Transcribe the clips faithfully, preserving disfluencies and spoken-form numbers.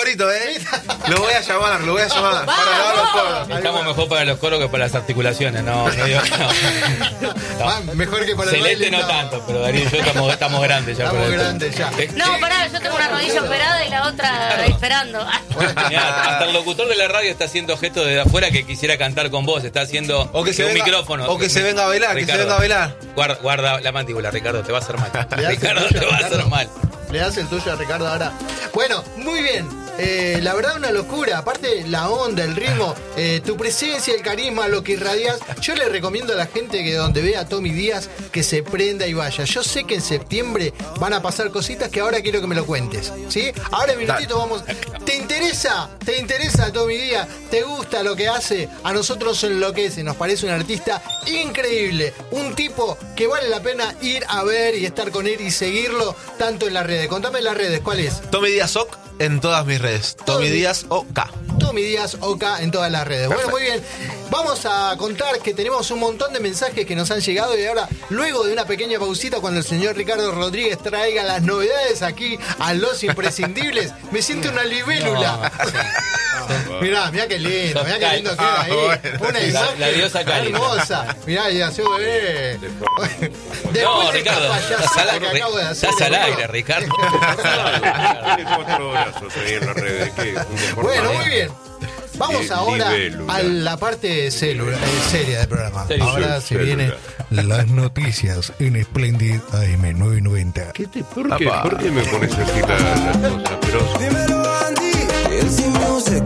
corito, ¿eh? Lo voy a llamar, lo voy a llamar. Para grabar los coros. Estamos mejor para los coros que para las articulaciones, no, no, digo, no. Ah, mejor que para el Celeste baile, no tanto, pero Darío y yo estamos, estamos grandes ya. Estamos para grandes ya. esto. No, pará, yo tengo una rodilla operada y la otra esperando. Mirá, hasta el locutor de la radio está haciendo gestos desde afuera que quisiera cantar con vos, está haciendo O que se un venga, micrófono. O que se venga a bailar, Ricardo, que se venga a bailar. Guarda, guarda la mandíbula, Ricardo, te va a hacer mal. Le hace Ricardo, el tuyo, te va a Ricardo. hacer mal. Le das el tuyo a Ricardo ahora. Bueno, muy bien. Eh, la verdad, una locura. Aparte, la onda, el ritmo, eh, tu presencia, el carisma, lo que irradias. Yo le recomiendo a la gente que donde vea a Tommy Díaz que se prenda y vaya. Yo sé que en septiembre van a pasar cositas que ahora quiero que me lo cuentes, ¿sí? Ahora en minutito vamos. ¿Te interesa? ¿Te interesa Tommy Díaz? ¿Te gusta lo que hace? A nosotros enloquece. Nos parece un artista increíble. Un tipo que vale la pena ir a ver y estar con él y seguirlo tanto en las redes. Contame en las redes, ¿cuál es? Tommy Díaz Oc en todas mis redes. Tommy Díaz O K. Tommy Díaz OK en todas las redes. Bueno, muy bien. Vamos a contar que tenemos un montón de mensajes que nos han llegado y ahora, luego de una pequeña pausita, cuando el señor Ricardo Rodríguez traiga las novedades aquí a Los Imprescindibles, me siento una libélula. No, sí. Mirá, mirá qué lindo, mirá qué lindo queda ahí. Ah, bueno. Una imagen La diosa Calita. hermosa. Mirá, y así bebé. No, Después de Ricardo, esta estás payasada al, que aire, acabo de hacer, estás al boludo. aire, Ricardo. Tiene cuatro brazos ahí en las redes. ¿Qué? Bueno, muy bien. Vamos Li- ahora libélula. a la parte célula, eh, seria del programa. Serio. Ahora Sí, se vienen las noticias en Splendid A M novecientos noventa. ¿Qué te, por, qué, Apa. ¿Por qué me pones así la, la cosa? Pero Dímelo Andy, el Sin Music.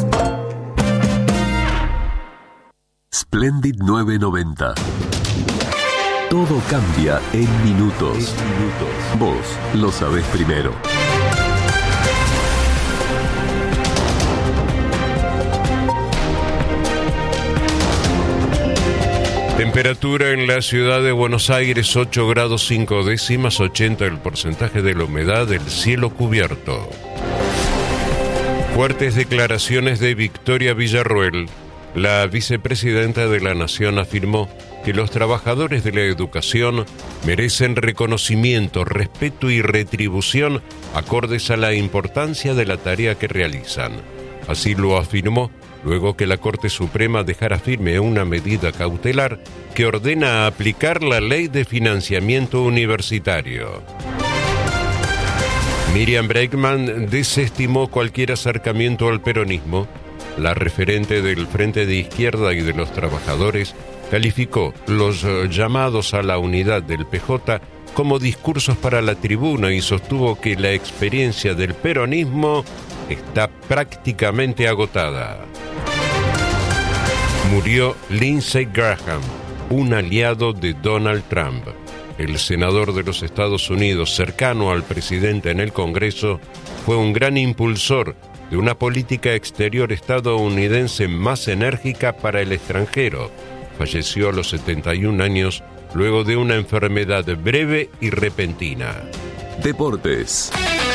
Splendid novecientos noventa. Todo cambia en minutos. Vos lo sabés primero. temperatura en la ciudad de Buenos Aires, ocho grados cinco décimas, ochenta el porcentaje de la humedad del cielo cubierto. Fuertes declaraciones de Victoria Villarruel. La vicepresidenta de la Nación afirmó que los trabajadores de la educación merecen reconocimiento, respeto y retribución acordes a la importancia de la tarea que realizan. Así lo afirmó luego que la Corte Suprema dejara firme una medida cautelar que ordena aplicar la Ley de Financiamiento Universitario. Miriam Bregman desestimó cualquier acercamiento al peronismo. La referente del Frente de Izquierda y de los Trabajadores calificó los llamados a la unidad del P J como discursos para la tribuna y sostuvo que la experiencia del peronismo está prácticamente agotada. Murió Lindsey Graham, un aliado de Donald Trump. El senador de los Estados Unidos, cercano al presidente en el Congreso, fue un gran impulsor de una política exterior estadounidense más enérgica para el extranjero. Falleció a los setenta y un años luego de una enfermedad breve y repentina. Deportes.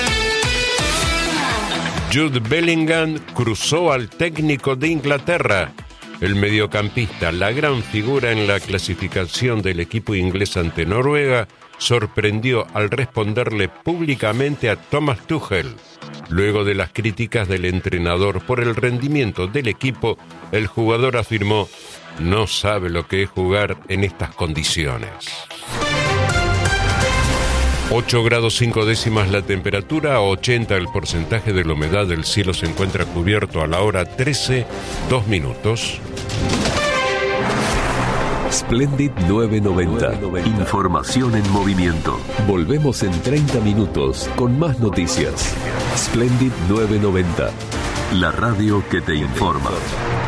Jude Bellingham cruzó al técnico de Inglaterra. El mediocampista, la gran figura en la clasificación del equipo inglés ante Noruega, sorprendió al responderle públicamente a Thomas Tuchel. Luego de las críticas del entrenador por el rendimiento del equipo, el jugador afirmó: "No sabe lo que es jugar en estas condiciones". ocho grados cinco décimas la temperatura, ochenta el porcentaje de la humedad del cielo se encuentra cubierto a la hora trece, dos minutos. Splendid novecientos noventa. Información en movimiento. Volvemos en treinta minutos con más noticias. Splendid novecientos noventa. La radio que te informa.